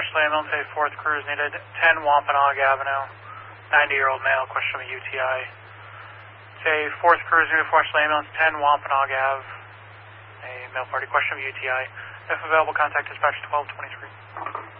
Fortunately, ambulance, a 4th cruise needed, 10 Wampanoag Avenue, 90-year-old male, question of a UTI. It's a 4th cruise needed, fortunately, ambulance, 10 Wampanoag Ave, a male party, question of a UTI. If available, contact dispatch 1223.